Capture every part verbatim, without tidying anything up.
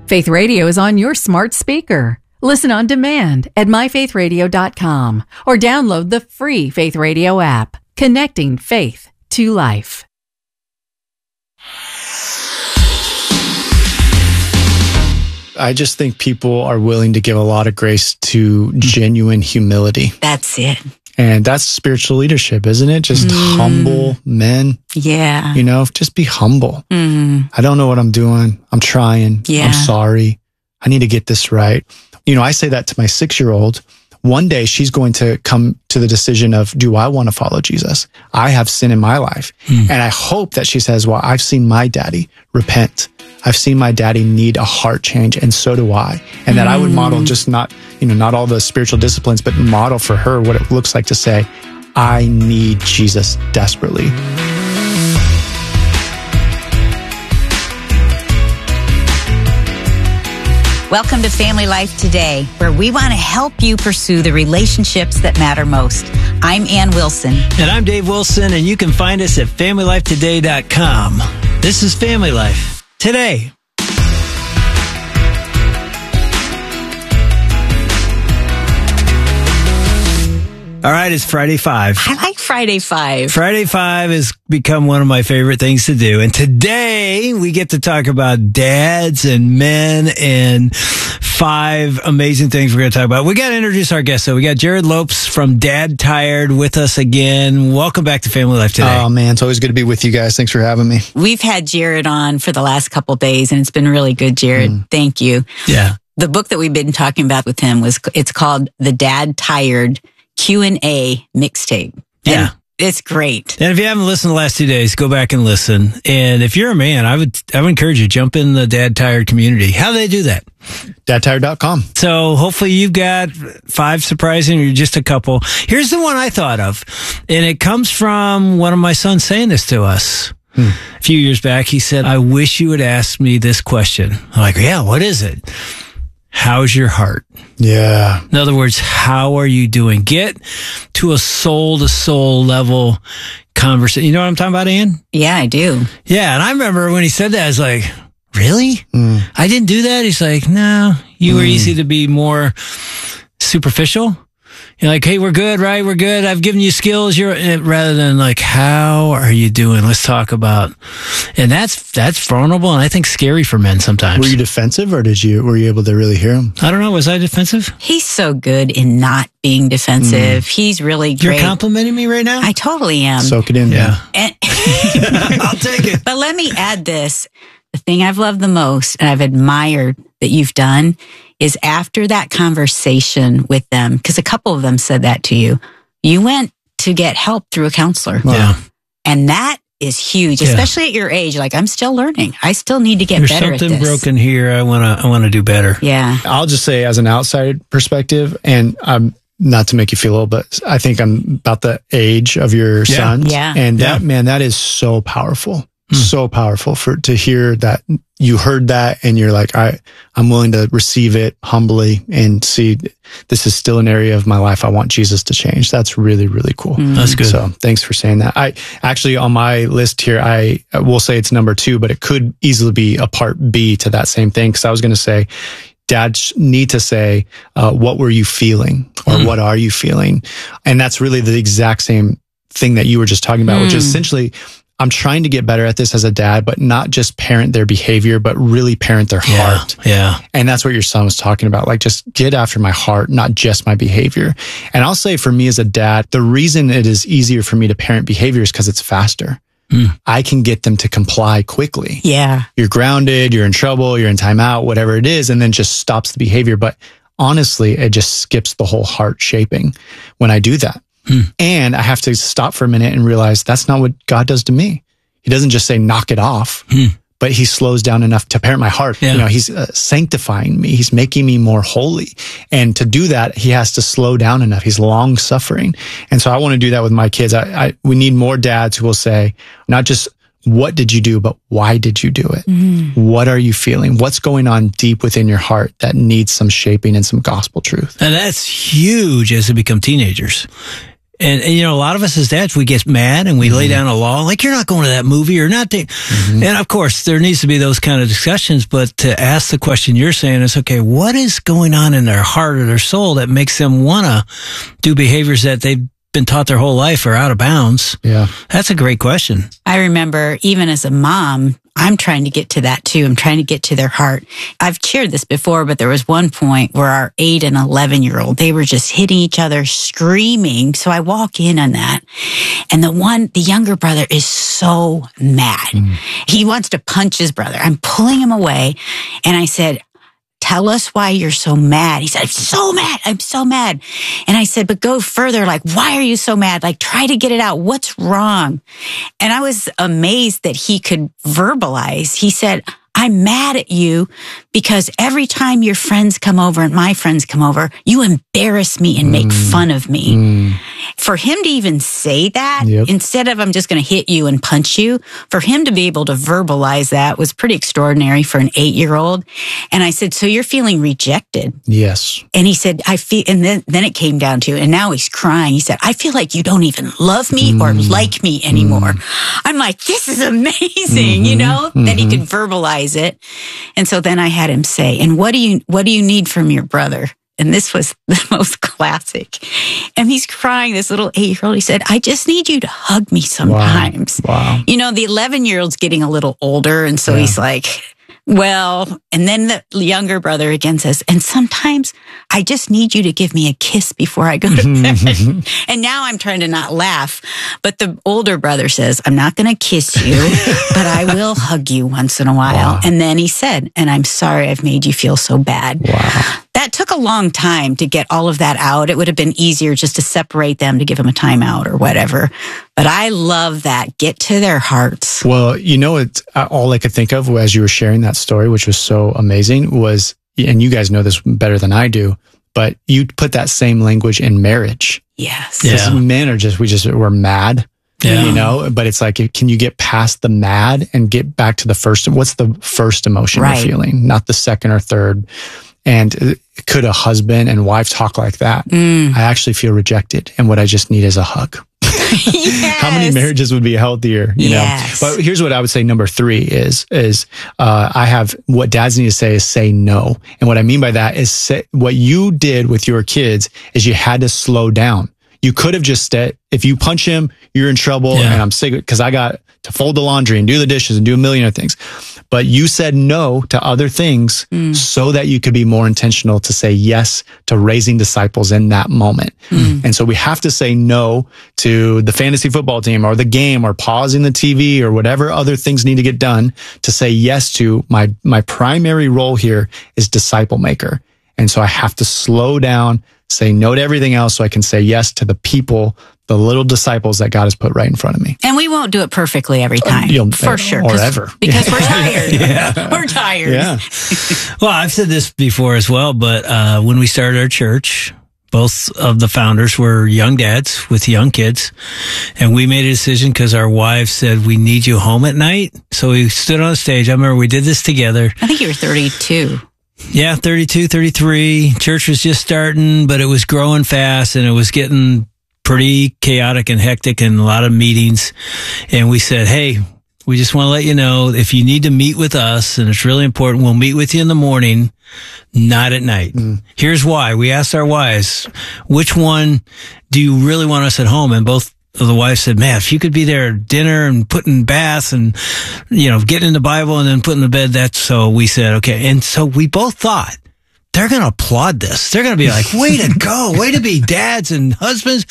Faith Radio is on your smart speaker. Listen on demand at my faith radio dot com or download the free Faith Radio app, connecting faith to life. I just think people are willing to give a lot of grace to genuine humility. That's it. And that's spiritual leadership, isn't it? Just mm. humble men. Yeah. You know, just be humble. Mm. I don't know what I'm doing. I'm trying. Yeah. I'm sorry. I need to get this right. You know, I say that to my six-year-old. One day she's going to come to the decision of, do I want to follow Jesus? I have sin in my life. Mm. And I hope that she says, well, I've seen my daddy repent. I've seen my daddy need a heart change, and so do I. And that mm. I would model just not, you know, not all the spiritual disciplines, but model for her what it looks like to say, I need Jesus desperately. Welcome to Family Life Today, where we want to help you pursue the relationships that matter most. I'm Ann Wilson. And I'm Dave Wilson, and you can find us at family life today dot com. This is Family Life Today. All right, it's Friday Five. I like Friday Five. Friday Five has become one of my favorite things to do. And today we get to talk about dads and men and five amazing things we're going to talk about. We got to introduce our guests. So we got Jared Lopes from Dad Tired with us again. Welcome back to Family Life Today. Oh, man, it's always good to be with you guys. Thanks for having me. We've had Jared on for the last couple days, and it's been really good, Jared. Mm. Thank you. Yeah. The book that we've been talking about with him was, it's called The Dad Tired Q and A Mixtape. Yeah. And it's great. And if you haven't listened the last two days, go back and listen. And if you're a man, I would I would encourage you, jump in the Dad Tired community. How do they do that? dad tired dot com. So hopefully you've got five surprising, or just a couple. Here's the one I thought of. And it comes from one of my sons saying this to us. Hmm. A few years back, he said, I wish you would ask me this question. I'm like, yeah, what is it? How's your heart? Yeah. In other words, how are you doing? Get to a soul-to-soul level conversation. You know what I'm talking about, Ann? Yeah, I do. Yeah, and I remember when he said that, I was like, really? Mm. I didn't do that? He's like, no, you mm. were easy to be more superficial. You're like, hey, we're good, right? We're good. I've given you skills. You're rather than like, how are you doing? Let's talk about. And that's that's vulnerable and I think scary for men sometimes. Were you defensive, or did you were you able to really hear him? I don't know. Was I defensive? He's so good in not being defensive. Mm. He's really great. You're complimenting me right now? I totally am. Soak it in. Yeah. And I'll take it. But let me add this. The thing I've loved the most and I've admired that you've done is after that conversation with them, because a couple of them said that to you, you went to get help through a counselor. Yeah. And that is huge, yeah. especially at your age. Like, I'm still learning. I still need to get There's better at this. There's something broken here. I want to I want to do better. Yeah. I'll just say, as an outside perspective, and I'm not to make you feel old, but I think I'm about the age of your yeah. son. Yeah. And that, yeah. man, that is so powerful. So powerful for to hear that you heard that and you're like, I, I'm willing to receive it humbly and see this is still an area of my life I want Jesus to change. That's really, really cool. Mm. That's good. So thanks for saying that. I actually, on my list here, I will say it's number two, but it could easily be a part B to that same thing. Cause I was going to say, dads need to say, uh, what were you feeling or mm. what are you feeling? And that's really the exact same thing that you were just talking about, mm. which is essentially, I'm trying to get better at this as a dad, but not just parent their behavior, but really parent their yeah, heart. Yeah. And that's what your son was talking about. Like, just get after my heart, not just my behavior. And I'll say for me as a dad, the reason it is easier for me to parent behavior is because it's faster. Mm. I can get them to comply quickly. Yeah. You're grounded, you're in trouble, you're in timeout, whatever it is, and then just stops the behavior. But honestly, it just skips the whole heart shaping when I do that. Hmm. And I have to stop for a minute and realize that's not what God does to me. He doesn't just say, knock it off, hmm. but he slows down enough to parent my heart. Yeah. You know, he's uh, sanctifying me. He's making me more holy. And to do that, he has to slow down enough. He's long suffering. And so I want to do that with my kids. I, I we need more dads who will say, not just, what did you do, but why did you do it? Mm. What are you feeling? What's going on deep within your heart that needs some shaping and some gospel truth? And that's huge as they become teenagers. And, and, you know, a lot of us as dads, we get mad and we mm-hmm. lay down a law, like, you're not going to that movie or not. Mm-hmm. And of course, there needs to be those kind of discussions. But to ask the question you're saying is, okay, what is going on in their heart or their soul that makes them want to do behaviors that they've been taught their whole life are out of bounds? Yeah. That's a great question. I remember even as a mom, I'm trying to get to that too. I'm trying to get to their heart. I've shared this before, but there was one point where our eight and eleven year old, they were just hitting each other, screaming. So I walk in on that. And the one, the younger brother is so mad. Mm. He wants to punch his brother. I'm pulling him away. And I said, tell us why you're so mad. He said, I'm so mad. I'm so mad. And I said, but go further. Like, why are you so mad? Like, try to get it out. What's wrong? And I was amazed that he could verbalize. He said, I'm mad at you because every time your friends come over and my friends come over, you embarrass me and make mm. fun of me. Mm. For him to even say that, yep. instead of I'm just going to hit you and punch you, for him to be able to verbalize that was pretty extraordinary for an eight-year-old. And I said, so you're feeling rejected? Yes. And he said, I feel, and then, then it came down to, and now he's crying. He said, I feel like you don't even love me mm. or like me anymore. Mm. I'm like, this is amazing, mm-hmm. you know, mm-hmm. that he could verbalize it. And so then I had him say, and what do you, what do you need from your brother? And this was the most classic. And he's crying, this little eight-year-old. He said, I just need you to hug me sometimes. Wow. Wow. You know, the eleven-year-old's getting a little older. And so yeah. he's like, well, and then the younger brother again says, and sometimes I just need you to give me a kiss before I go to bed. And now I'm trying to not laugh. But the older brother says, I'm not going to kiss you, but I will hug you once in a while. Wow. And then he said, and I'm sorry I've made you feel so bad. Wow. That took a long time to get all of that out. It would have been easier just to separate them, to give them a timeout or whatever. But I love that. Get to their hearts. Well, you know, it's all I could think of as you were sharing that story, which was so amazing, was, and you guys know this better than I do, but you put that same language in marriage. Yes. Because yeah. men are just, we just, we're mad. Yeah. You know, but it's like, can you get past the mad and get back to the first? What's the first emotion right. you're feeling? Not the second or third. And could a husband and wife talk like that? Mm. I actually feel rejected, and what I just need is a hug. Yes. How many marriages would be healthier? You yes. know. But here's what I would say. Number three is is uh, I have what dads need to say is say no, and what I mean by that is say, what you did with your kids is you had to slow down. You could have just said, if you punch him, you're in trouble, yeah. and I'm sick because I got to fold the laundry and do the dishes and do a million of things. But you said no to other things mm. so that you could be more intentional to say yes to raising disciples in that moment. Mm. And so we have to say no to the fantasy football team or the game or pausing the T V or whatever other things need to get done to say yes to my, my primary role here is disciple maker. And so I have to slow down, say no to everything else so I can say yes to the people, the little disciples that God has put right in front of me. And we won't do it perfectly every time, You'll, for sure. Or ever. Because we're tired. yeah. We're tired. Yeah. Well, I've said this before as well, but uh, when we started our church, both of the founders were young dads with young kids. And we made a decision because our wives said, we need you home at night. So we stood on the stage. I remember we did this together. I think you were thirty-two. Yeah, thirty-two, thirty-three. Church was just starting, but it was growing fast and it was getting pretty chaotic and hectic and a lot of meetings. And we said, hey, we just want to let you know if you need to meet with us, and it's really important, we'll meet with you in the morning, not at night. Mm. Here's why. We asked our wives, which one do you really want us at home? And both of the wives said, man, if you could be there at dinner and putting baths and, you know, getting in the Bible and then putting to bed, that's so we said, okay. And so we both thought, they're going to applaud this. They're going to be like, way to go. Way to be dads and husbands.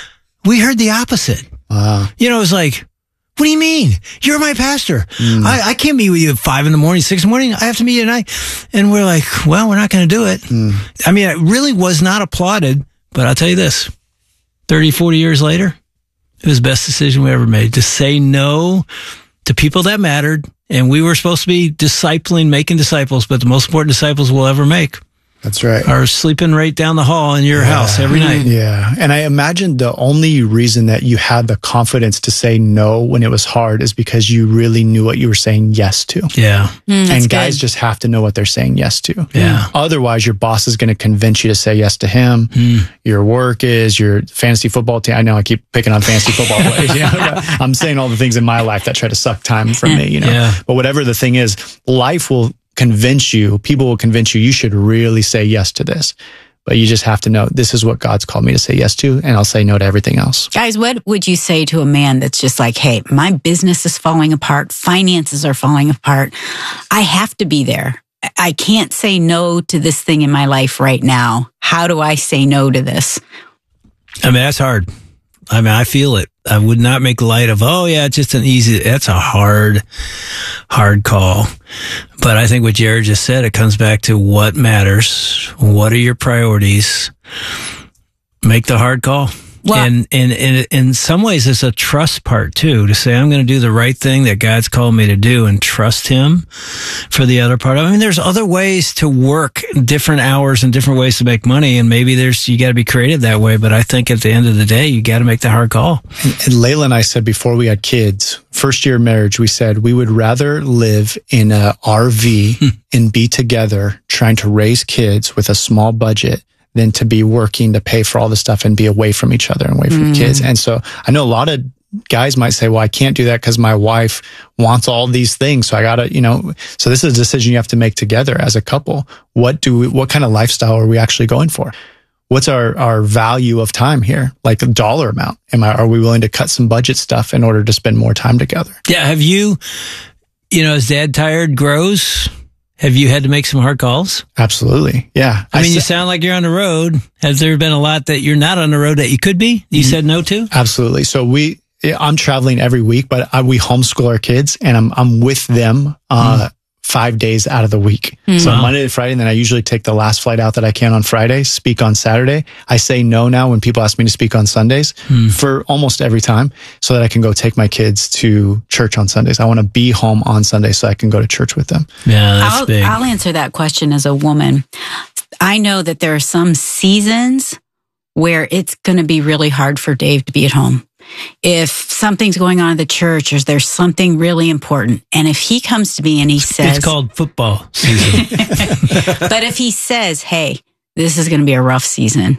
We heard the opposite. Wow. You know, it was like, what do you mean? You're my pastor. Mm. I, I can't meet with you at five in the morning, six in the morning. I have to meet you at night. And we're like, well, we're not going to do it. Mm. I mean, it really was not applauded, but I'll tell you this, thirty, forty years later, it was the best decision we ever made to say no to people that mattered. And we were supposed to be discipling, making disciples, but the most important disciples we'll ever make That's right. are sleeping right down the hall in your yeah. house every night. Yeah. And I imagine the only reason that you had the confidence to say no when it was hard is because you really knew what you were saying yes to. Yeah. Mm, and guys good. just have to know what they're saying yes to. Yeah. Otherwise, your boss is going to convince you to say yes to him. Mm. Your work is your fantasy football team. I know I keep picking on fantasy football players. You know? I'm saying all the things in my life that try to suck time from me, you know, Yeah. but whatever the thing is, life will convince you, people will convince you, you should really say yes to this. But you just have to know this is what God's called me to say yes to, and I'll say no to everything else. Guys, what would you say to a man that's just like, hey, my business is falling apart, finances are falling apart. I have to be there. I can't say no to this thing in my life right now. How do I say no to this? I mean, that's hard. I mean, I feel it. I would not make light of, oh yeah, it's just an easy, that's a hard, hard call. But I think what Jared just said, it comes back to what matters. What are your priorities? Make the hard call. Well, and, and, and in some ways, it's a trust part too, to say, I'm going to do the right thing that God's called me to do and trust him for the other part. I mean, there's other ways to work different hours and different ways to make money. And maybe there's, you got to be creative that way. But I think at the end of the day, you got to make the hard call. And, and Layla and I said before we had kids, first year of marriage, we said we would rather live in a R V and be together trying to raise kids with a small budget than to be working to pay for all this stuff and be away from each other and away from mm. kids. And so I know a lot of guys might say, well, I can't do that because my wife wants all these things. So I gotta, you know, so this is a decision you have to make together as a couple. What do we, what kind of lifestyle are we actually going for? What's our, our value of time here? Like a dollar amount. Am I, are we willing to cut some budget stuff in order to spend more time together? Yeah. Have you, you know, as Dad Tired grows, have you had to make some hard calls? Absolutely. Yeah. I, I mean, sa- you sound like you're on the road. Has there been a lot that you're not on the road that you could be? You mm-hmm. said no to? Absolutely. So we, I'm traveling every week, but I, we homeschool our kids and I'm, I'm with them, uh, mm. five days out of the week. Mm. So wow. Monday to Friday, and then I usually take the last flight out that I can on Friday, speak on Saturday. I say no now when people ask me to speak on Sundays mm. for almost every time so that I can go take my kids to church on Sundays. I want to be home on Sunday so I can go to church with them. Yeah, that's I'll, big. I'll answer that question as a woman. I know that there are some seasons where it's going to be really hard for Dave to be at home. If something's going on at the church or there's something really important, and if he comes to me and he says... It's called football season. But if he says, hey, this is going to be a rough season,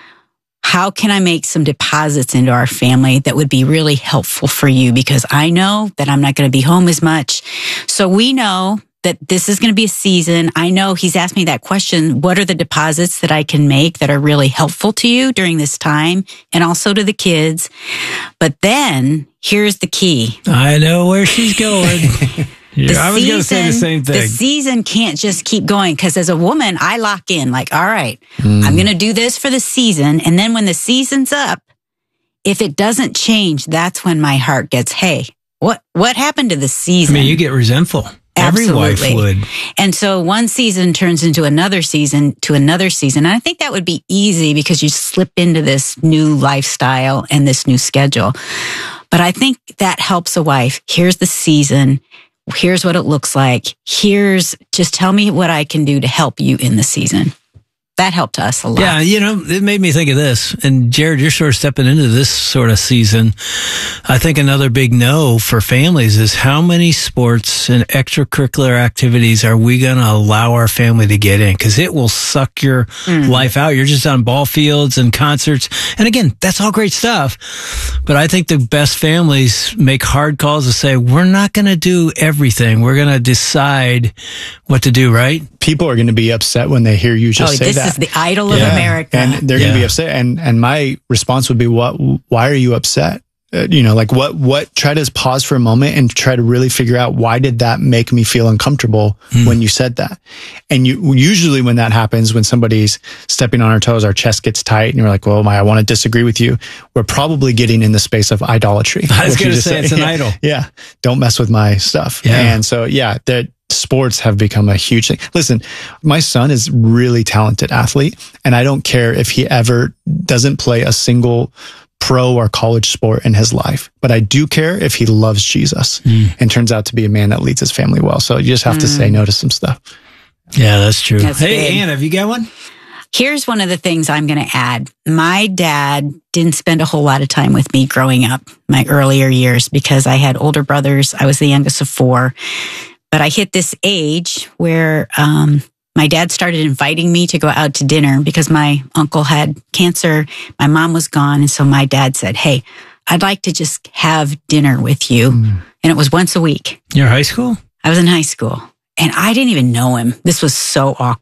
how can I make some deposits into our family that would be really helpful for you? Because I know that I'm not going to be home as much. So we know that this is going to be a season. I know he's asked me that question. What are the deposits that I can make that are really helpful to you during this time and also to the kids? But then here's the key. I know where she's going. Yeah, I was going to say the same thing. The season can't just keep going because as a woman, I lock in like, all right, mm. I'm going to do this for the season. And then when the season's up, if it doesn't change, that's when my heart gets, hey, what, what happened to the season? I mean, you get resentful. Absolutely. Every wife would. And so one season turns into another season to another season. And I think that would be easy because you slip into this new lifestyle and this new schedule. But I think that helps a wife. Here's the season. Here's what it looks like. Here's just tell me what I can do to help you in the season. That helped us a lot. Yeah, you know, it made me think of this. And Jared, you're sort of stepping into this sort of season. I think another big no for families is how many sports and extracurricular activities are we going to allow our family to get in? Because it will suck your mm. life out. You're just on ball fields and concerts. And again, that's all great stuff. But I think the best families make hard calls to say, we're not going to do everything. We're going to decide what to do, right? People are going to be upset when they hear you just oh, say this that. This is the idol yeah. of America. And they're yeah. going to be upset. And and my response would be, what? Why are you upset? Uh, you know, like what, what, try to pause for a moment and try to really figure out why did that make me feel uncomfortable mm. when you said that? And you, usually when that happens, when somebody's stepping on our toes, our chest gets tight and you're like, well, my, I want to disagree with you. We're probably getting in the space of idolatry. I was going to say said. it's an yeah. idol. Yeah. Don't mess with my stuff. Yeah. And so, yeah, that sports have become a huge thing. Listen, my son is really talented athlete and I don't care if he ever doesn't play a single pro or college sport in his life. But I do care if he loves Jesus mm. and turns out to be a man that leads his family well. So you just have mm. to say no to some stuff. Yeah, that's true. That's hey, big. Ann, have you got one? Here's one of the things I'm going to add. My dad didn't spend a whole lot of time with me growing up, my earlier years, because I had older brothers. I was the youngest of four. But I hit this age where um, my dad started inviting me to go out to dinner because my uncle had cancer. My mom was gone. And so my dad said, hey, I'd like to just have dinner with you. Mm. And it was once a week. You're high school? I was in high school. And I didn't even know him. This was so awkward.